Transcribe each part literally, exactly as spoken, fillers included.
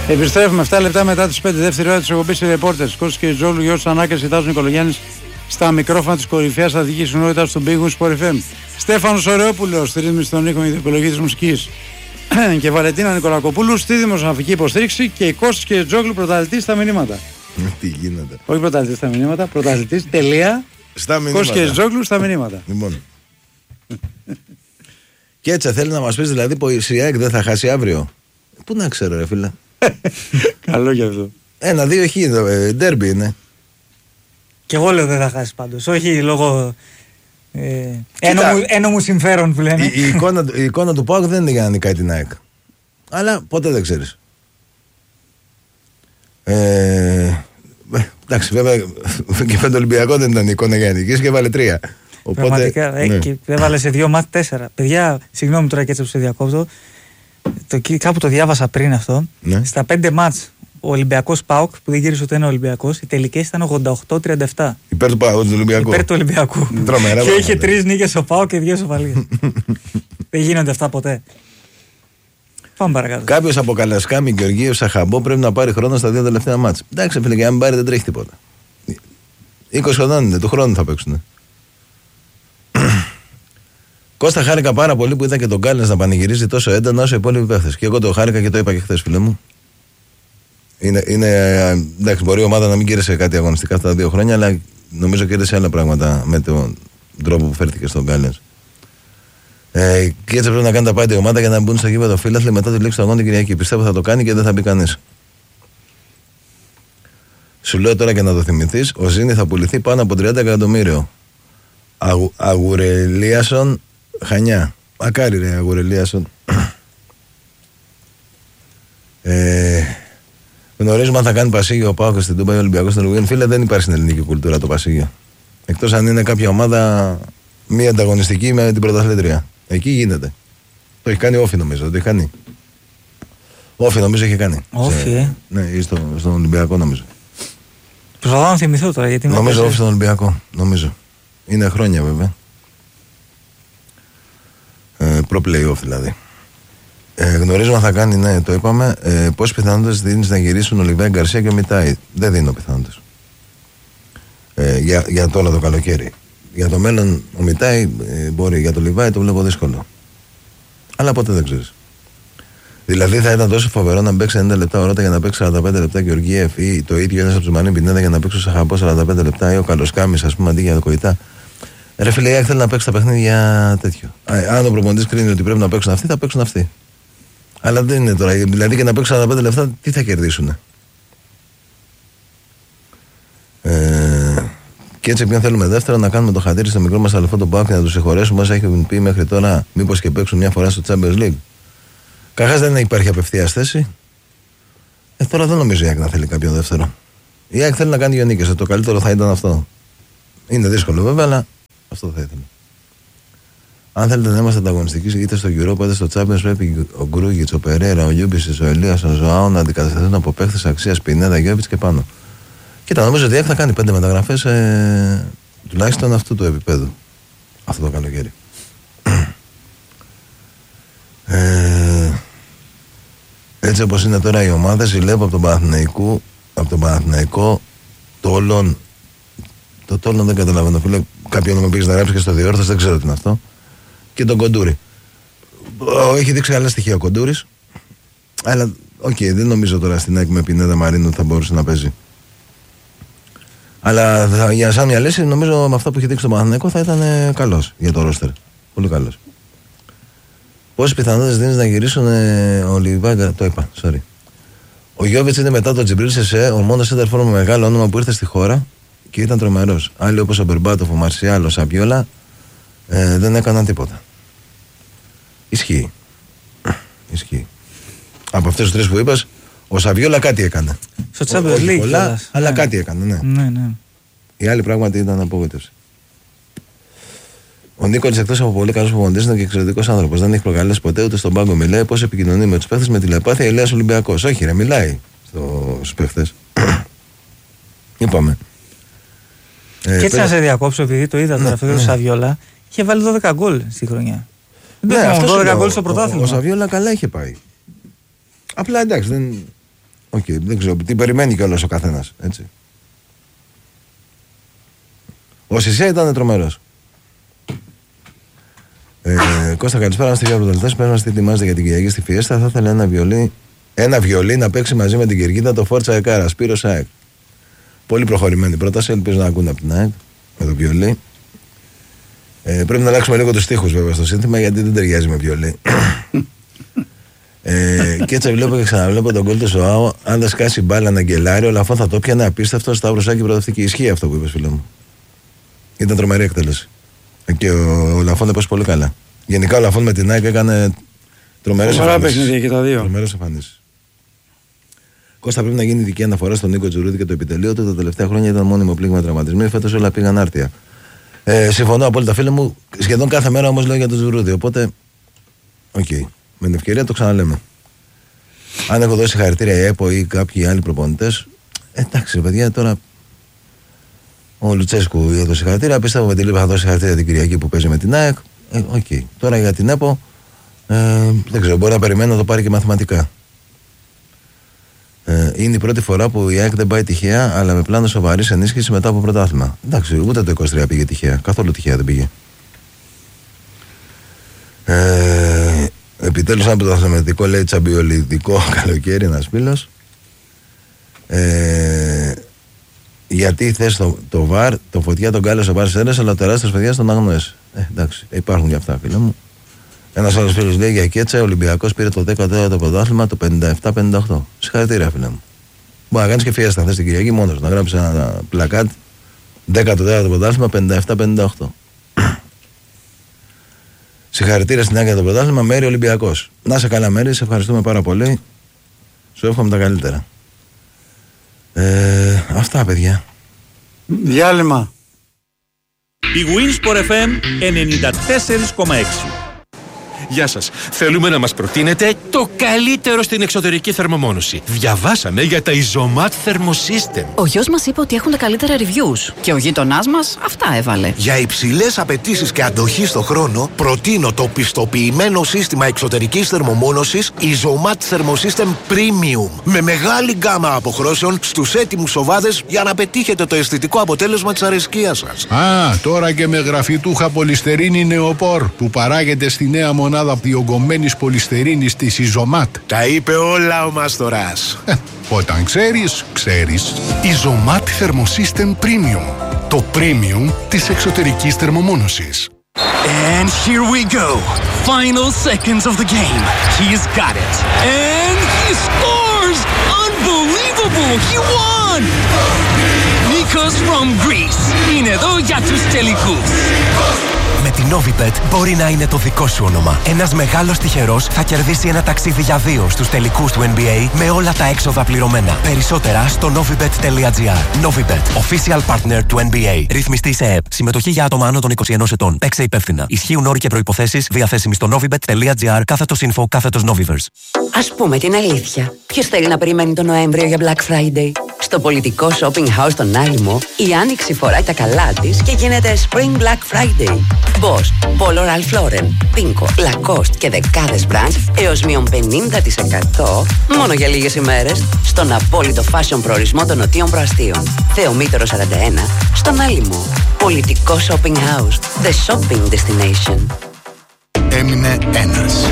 Επιστρέφουμε εφτά λεπτά μετά τις πέντε, δεύτερη ώρα της εκπομπής οι Reporters. Κώστας και Τζόλου, Γιώργος Ανάκας, Ιτάζος Νικολογιάννης στα μικρόφωνα της κορυφαίας αθλητικής συνότητας του Big Win Sport εφ εμ. Στέφανος Ωρεόπουλος στη ρύθμιση των ήχων, η επιλογή της μουσικής και Βαλεντίνα Νικολακοπούλου στη δημοσιογραφική υποστήριξη και η Κώστας και Τζόγλου πρωταθλητής στα μηνύματα. Τι γίνεται. Όχι πρωταθλητής στα μηνύματα, πρωταθλητής τελεία. Κώστας και Τζόγλου στα μηνύματα. Λοιπόν. Και έτσι θέλει να μας πεις δηλαδή που η ΣΥΑΕΚ δεν θα χάσει αύριο. Πού να ξέρω ρε φίλε. Καλό γι' αυτό. Ένα, δύο χ, ντέρμπι είναι. Και εγώ λέω δεν θα χάσει πάντως. Όχι λόγω ε, ένομου, ένομου συμφέρον που λένε. Η, η, εικόνα, η εικόνα του ΠΑΟΚ δεν είναι για να νικάει την ΑΕΚ. Αλλά ποτέ δεν ξέρεις. Ε, εντάξει, βέβαια και με τον Ολυμπιακό δεν ήταν η εικόνα για να νικήσει και βάλε τρία. Οπότε, πραγματικά, ναι. ε, και έβαλε σε δύο μάτ τέσσερα. Παιδιά, συγγνώμη τώρα και έτσι που σε διακόπτω. Το, κάπου το διάβασα πριν αυτό. Ναι. Στα πέντε μάτς ο Ολυμπιακός ΠΑΟΚ, που δεν γύρισε ούτε ένα Ολυμπιακός, οι τελικές ήταν ογδόντα οκτώ τριάντα επτά. Υπέρ του ΠΑΟΚ, του Ολυμπιακού. Υπέρ του Ολυμπιακού. Τρομερά, και είχε τρεις νίκες ο ΠΑΟΚ και δύο σοφαλίες. Δεν γίνονται αυτά ποτέ. Πάμε παρακάτω. Κάποιος από Καλασκάμι, Γεωργίου, Σαχαμπό πρέπει να πάρει χρόνο στα δύο τελευταία μάτς. Εντάξει, φίλε, και αν πάρει δεν τρέχει τίποτα. είκοσι χρονών είναι, του χρόνου θα παίξουν. Κώστα, χάρηκα πάρα πολύ που είδα και τον Κάλινς να πανηγυρίζει τόσο έντονα όσο οι υπόλοιποι παίχτες. Και εγώ το χάρηκα και το είπα και χθες, φίλε μου. Είναι, είναι, εντάξει, μπορεί η ομάδα να μην κέρδισε κάτι αγωνιστικά αυτά τα δύο χρόνια, αλλά νομίζω κέρδισε άλλα πράγματα με τον τρόπο που φέρθηκε στον Κάλινς. Ε, και έτσι πρέπει να κάνει τα πάντα η ομάδα για να μπουν στο γήπεδο φίλαθλοι μετά τη λήξη του αγώνα την Κυριακή. Πιστεύω θα το κάνει και δεν θα μπει κανείς. Σου λέω τώρα και να το θυμηθείς, ο Ζήνη θα πουληθεί πάνω από τριάντα εκατομμύριο. Αγου, Αγουρελίασον Χανιά. Μακάρι ρε Αγουρελίασον. ε, γνωρίζουμε αν θα κάνει πασίγιο ο ΠΑΟΚ στην Τούμπα ή ο Ολυμπιακός στην Ουruguay. Φίλε, δεν υπάρχει στην ελληνική κουλτούρα το πασίγιο. Εκτός αν είναι κάποια ομάδα μη ανταγωνιστική με την πρωταθλήτρια. Εκεί γίνεται. Το έχει κάνει Όφη νομίζω. Το έχει κάνει. Όφη νομίζω έχει κάνει. Όφη, σε, ε. Ναι, ή στο, στον Ολυμπιακό νομίζω. Προσπαθώ να θυμηθώ τώρα γιατί. Νομίζω Όφη στον Ολυμπιακό. Νομίζω. Είναι χρόνια βέβαια. Ε, Προ-play-off δηλαδή. Ε, γνωρίζουμε αν θα κάνει, ναι, το είπαμε. Ε, Πόσες πιθανότητες δίνεις να γυρίσουν ο Λιβάη Γκαρσία και ο Μιτάι. Δεν δίνω πιθανότητες. Ε, για, για το όλο το καλοκαίρι. Για το μέλλον ο Μιτάι ε, μπορεί. Για το Λιβάη το βλέπω δύσκολο. Αλλά ποτέ δεν ξέρεις. Δηλαδή θα ήταν τόσο φοβερό να παίξει ενενήντα λεπτά ο Ρώτα για να παίξει σαράντα πέντε λεπτά Γεωργίεφ ή το ίδιο ένας από τους Μανί Πινέδα για να παίξει ο Σαχαμπό σαράντα πέντε λεπτά ή ο Καλοσκάμης ας πούμε αντί για το Κοϊτά. Ρε φίλε, η ΑΕΚ θέλει να παίξει τα παιχνίδια τέτοιο. Αν ο προπονητής κρίνει ότι πρέπει να παίξουν αυτοί, θα παίξουν αυτοί. Αλλά δεν είναι τώρα. Δηλαδή και να παίξουν σαράντα πέντε λεπτά, τι θα κερδίσουν. Ε, και έτσι, ποιον θέλουμε δεύτερο, να κάνουμε το χατήρι στο μικρό μας αδελφό τον ΠΑΟΚ και να του συγχωρέσουμε όσα έχουν πει μέχρι τώρα, μήπως και παίξουν μια φορά στο Champions League. Καχάς δεν υπάρχει απευθείας θέση. Ε, τώρα δεν νομίζω η ΑΕΚ να θέλει κάποιον δεύτερο. Η ΑΕΚ θέλει να κάνει δύο νίκες. Το καλύτερο θα ήταν αυτό. Είναι δύσκολο βέβαια, αλλά αυτό θα ήθελα. Αν θέλετε να είμαστε ανταγωνιστικοί είτε στο Europa είτε στο Champions, πρέπει ο Γκρούγιτς, ο Περέρα, ο Γιούμπισης, ο Ελίας, ο Ζωάο να αντικατασταθούν από παίχτες αξίας Πινέδα, Γιώβιτς και πάνω. Κοίτα, νομίζω ότι η ΑΕΚ θα κάνει πέντε μεταγραφές ε, τουλάχιστον αυτού του επίπεδου. Αυτό το καλοκαίρι. ε, έτσι όπως είναι τώρα οι ομάδες, ζηλεύω από τον Παναθηναϊκό, από τον Παναθηναϊκό, το όλον. Το τόλον δεν καταλαβαίνω, φίλε. Κάποιον με πήγε να γράψει και στο διόρθωση, δεν ξέρω τι είναι αυτό. Και τον Κοντούρη. Έχει δείξει άλλα στοιχεία ο Κοντούρης. Αλλά, οκ, okay, δεν νομίζω τώρα στην ΑΕΚ με Πινέδα Μαρίνου θα μπορούσε να παίζει. Αλλά θα, για σαν μια λύση, νομίζω με αυτά που έχει δείξει το Παναθηναϊκό θα ήταν ε, καλός για το ρόστερ. Πολύ καλός. Πόσες πιθανότητες δίνεις να γυρίσουν ε, ο Λιβάγκα, το είπα, sorry. Ο Γιώβιτς είναι μετά τον Τζιμπρίλ Σεσέ, ο μόνος σέντερφορ με μεγάλο όνομα που ήρθε στη χώρα. Και ήταν τρομερός. Άλλοι όπως ο Μπερμπάτοφ, ο Μαρσιάλ, ο Σαμπιόλα ε, δεν έκαναν τίποτα. Ισχύει. Ισχύει. Από αυτές τις τρεις που είπες, ο Σαμπιόλα κάτι έκανε. Στο Champions League. Πολλά, αλλά ναι. Κάτι έκανε, ναι. Ναι, ναι. Οι άλλοι πράγματι ήταν απογοήτευση. Ο Νίκολης, εκτός από πολύ καλός προπονητής, είναι και εξαιρετικός άνθρωπος. Δεν έχει προκαλέσει ποτέ ούτε στον πάγκο. Μιλάει πώς επικοινωνεί με τους παίχτες με τηλεπάθεια. Ηλέας Ολυμπιακός. Όχι, ρε, μιλάει στους παίχτες. Είπαμε. Και έτσι να σε διακόψω, επειδή το είδα τώρα αυτό το Σαβιόλα, είχε βάλει δώδεκα γκολ στη χρονιά. Ναι, αυτό δώδεκα γκολ στο πρωτάθλημα. Ο Σαβιόλα καλά είχε πάει. Απλά εντάξει, δεν, Οκ, okay, δεν ξέρω τι περιμένει κιόλας ο καθένας. Έτσι. Ο Σισέ ήταν τρομερός. Ε, Κώστα, καλησπέρα. Είμαστε για πρωταθλητές. Πες μας τι ετοιμάζετε για την Κυριακή στη Φιέστα. Θα ήθελα ένα βιολί, ένα βιολί να παίξει μαζί με την Κυρκίτα το Φόρτσα Εκάρα. Σπύρος ΑΕΚ. Πολύ προχωρημένη πρόταση. Ελπίζω να ακούνε από την ΑΕΚ με το βιολί. Ε, πρέπει να αλλάξουμε λίγο τους στίχους βέβαια στο σύνθημα γιατί δεν ταιριάζει με βιολί. ε, και έτσι βλέπω και ξαναβλέπω τον γκολ του Ζωάο. Αν δεν σκάσει μπάλα να γκελάρει, ο Λαφόν θα το πιανε απίστευτο. Σταύροσάκι προοδευτική. Ισχύει αυτό που είπες, φίλε μου. Ήταν τρομερή εκτέλεση. Και ο, ο Λαφόν έπαιξε πολύ καλά. Γενικά ο Λαφόν με την ΑΕΚ έκανε τρομερές εμφανίσεις. Κώστα, πρέπει να γίνει ειδική αναφορά στον Νίκο Τζουρούδη και το επιτελείο του. Τα τελευταία χρόνια ήταν μόνιμο πλήγμα τραυματισμοί. Φέτος όλα πήγαν άρτια. Ε, συμφωνώ απόλυτα, φίλε μου. Σχεδόν κάθε μέρα όμως λέω για τον Τζουρούδη. Οπότε, οκ. Okay. Με την ευκαιρία το ξαναλέμε. Αν έχω δώσει χαρακτήρια η ΕΠΟ ή κάποιοι άλλοι προπονητές, εντάξει, παιδιά, τώρα. Ο Λουτσέσκου έδωσε χαρακτήρα. Πίστευα με τη Λίπα θα δώσει χαρακτήρα την Κυριακή που παίζει με την ΑΕΚ. Ε, okay. Τώρα για την ΕΠΟ, ε, δεν ξέρω, μπορεί να περιμένω να το πάρει και μαθηματικά. Ε, είναι η πρώτη φορά που η ΑΕΚ δεν πάει τυχαία, αλλά με πλάνο σοβαρή ενίσχυση μετά από πρωτάθλημα. Εντάξει, ούτε το είκοσι τρία πήγε τυχαία. Καθόλου τυχαία δεν πήγε. Ε, Επιτέλους, ένα πρωταθληματικό λέει τσαμπιολιδικό καλοκαίρι, ένας φίλος. Ε, γιατί θες το, το βαρ, το φωτιά τον κάλεσε ο βαρ σέρες, αλλά τεράστιες παιδιά στον αγνώες. Ε, εντάξει, υπάρχουν και αυτά, φίλε μου. Ένας άλλος φίλος λέει για Κέτσα, ο Ολυμπιακός πήρε το δέκατο τέταρτο πρωτάθλημα το πενήντα επτά πενήντα οκτώ. Συγχαρητήρια, φίλε μου. Μπορεί να κάνεις και φιέστα θες την Κυριακή μόνος, να γράψεις ένα πλακάτ δέκατο τέταρτο πρωτάθλημα πενήντα επτά πενήντα οκτώ. Συγχαρητήρια στην άκρη το πρωτάθλημα, Μέρη Ολυμπιακός. Να σε καλά, Μέρη, σε ευχαριστούμε πάρα πολύ. Σου εύχομαι τα καλύτερα. Ε, αυτά, παιδιά. Διάλειμμα. Η Winsport εφ εμ ενενήντα τέσσερα κόμμα έξι. Γεια σας. Θέλουμε να μας προτείνετε το καλύτερο στην εξωτερική θερμομόνωση. Διαβάσαμε για τα Isomat Thermosystem. Ο γιος μας είπε ότι έχουν τα καλύτερα reviews και ο γείτονάς μας αυτά έβαλε. Για υψηλές απαιτήσεις και αντοχή στο χρόνο, προτείνω το πιστοποιημένο σύστημα εξωτερικής θερμομόνωσης Isomat Thermosystem Premium. Με μεγάλη γκάμα αποχρώσεων στους έτοιμους σοβάδες για να πετύχετε το αισθητικό αποτέλεσμα της αρεσκίας σας. Α, τώρα και με γραφιτούχα πολυστερίνη νεοπόρ που παράγεται στη νέα μονάδα διογκωμένης πολυστερίνης της Isomat. Τα είπε όλα ο Μάστορας. Ε, όταν ξέρεις, ξέρεις. Isomat Thermosystem Premium. Το premium της εξωτερικής θερμομόνωσης. And here we go. Final seconds of the game. He's got it. And he scores! Unbelievable! He won! Nikos from Greece. Είναι εδώ για τους τελικούς. Με την Novibet μπορεί να είναι το δικό σου όνομα. Ένας μεγάλος τυχερός θα κερδίσει ένα ταξίδι για δύο στους τελικούς του N B A με όλα τα έξοδα πληρωμένα. Περισσότερα στο novibet τελεία gr. Novibet, official partner του N B A. Ρυθμιστή σε ΕΕΠ. Συμμετοχή για άτομα άνω των είκοσι ενός ετών. Παίξε υπεύθυνα. Ισχύουν όροι και προϋποθέσεις διαθέσιμοι στο novibet τελεία gr κάθετος info κάθετος Noviverse. Ας πούμε την αλήθεια. Ποιος θέλει να περιμένει τον Νοέμβριο για Black Friday? Στο πολιτικό shopping house στον Άλυμο, η Άνοιξη φοράει τα καλά της και γίνεται Spring Black Friday. Boss, Polo Ralph Lauren, Pinko, Lacoste και δεκάδες brands έως μείον πενήντα τοις εκατό μόνο για λίγες ημέρες στον απόλυτο fashion προορισμό των Νοτίων Προαστίων. Θεομήτωρο σαράντα ένα, στον Άλυμο. Πολιτικό shopping house, the shopping destination. Έμεινε ένας.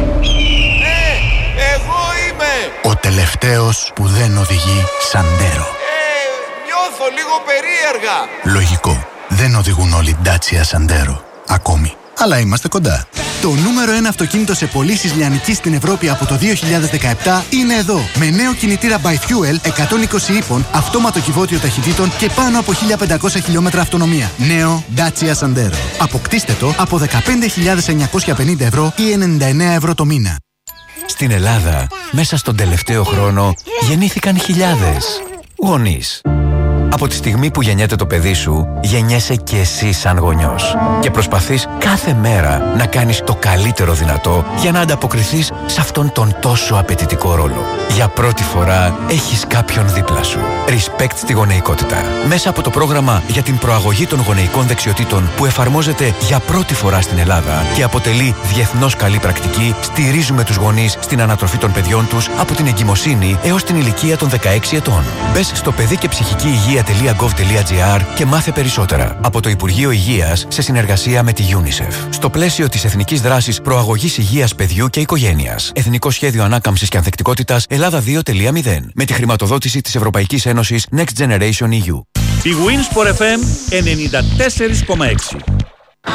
Ε, εγώ είμαι! Ο τελευταίος που δεν οδηγεί Σαντέρο. Ε, νιώθω λίγο περίεργα. Λογικό. Δεν οδηγούν όλοι Dacia Sandero. Ακόμη. Αλλά είμαστε κοντά. Το νούμερο ένα αυτοκίνητο σε πωλήσεις λιανικής στην Ευρώπη από το δύο χιλιάδες δεκαεπτά είναι εδώ. Με νέο κινητήρα by Fuel εκατόν είκοσι ύπων, αυτόματο κυβότιο ταχυτήτων και πάνω από χίλια πεντακόσια χιλιόμετρα αυτονομία. Νέο Dacia Sandero. Αποκτήστε το από δεκαπέντε χιλιάδες εννιακόσια πενήντα ευρώ ή ενενήντα εννέα ευρώ το μήνα. Στην Ελλάδα, μέσα στον τελευταίο χρόνο, γεννήθηκαν χιλιάδες γονείς. Από τη στιγμή που γεννιέται το παιδί σου, γεννιέσαι και εσύ σαν γονιός. Και προσπαθείς κάθε μέρα να κάνεις το καλύτερο δυνατό για να ανταποκριθείς σε αυτόν τον τόσο απαιτητικό ρόλο. Για πρώτη φορά έχεις κάποιον δίπλα σου. Respect στη γονεϊκότητα. Μέσα από το πρόγραμμα για την προαγωγή των γονεϊκών δεξιοτήτων που εφαρμόζεται για πρώτη φορά στην Ελλάδα και αποτελεί διεθνώς καλή πρακτική, στηρίζουμε τους γονείς στην ανατροφή των παιδιών τους από την εγκυμοσύνη έως την ηλικία των δεκαέξι ετών. Μπες στο παιδί και ψυχική υγεία τελεία gov τελεία gr και μάθε περισσότερα. Από το Υπουργείο Υγείας σε συνεργασία με τη UNICEF. Στο πλαίσιο της Εθνικής Δράσης Προαγωγής Υγείας Παιδιού και Οικογένειας. Εθνικό Σχέδιο Ανάκαμψης και Ανθεκτικότητας Ελλάδα δύο τελεία μηδέν. Με τη χρηματοδότηση της Ευρωπαϊκής Ένωσης Next Generation ι γιου. Η Winsport εφ εμ ενενήντα τέσσερα κόμμα έξι.